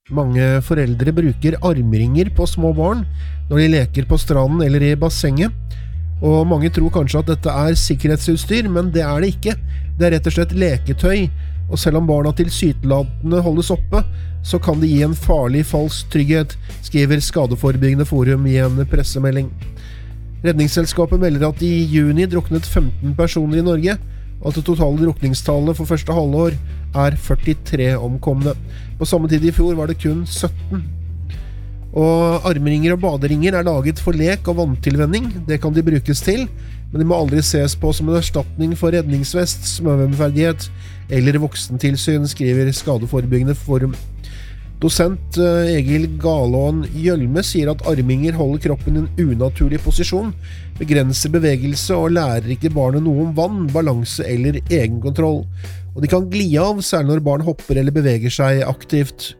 Mange foreldre bruker armringer på små barn når de leker på stranden eller i bassenget, og mange tror kanskje at dette er sikkerhetsutstyr, men det er det ikke. Det er rett og slett leketøy, og selv om barna tilsynelatende holdes oppe, så kan det gi en farlig falsk trygghet, skriver Skadeforebyggende Forum i en pressemelding. Redningsselskapet melder at i juni druknet 15 personer i Norge, og at det totale drukningstallet for første halvår er 43 omkomne. På samme tid i fjor var det kun 17. Og armringer og baderinger er laget for lek og vanntilvenning. Det kan de brukes til, men de må aldri ses på som en erstatning for redningsvest, svømmeferdighet eller voksentilsyn, skriver Skadeforebyggende Forum. Dosent Egil Galån Gjølme sier at arminger holder kroppen i en unaturlig posisjon, begrenser bevegelse og lærer ikke barnet noe om vann, balanse eller egenkontroll. Og de kan gli av, særlig når barn hopper eller beveger seg aktivt.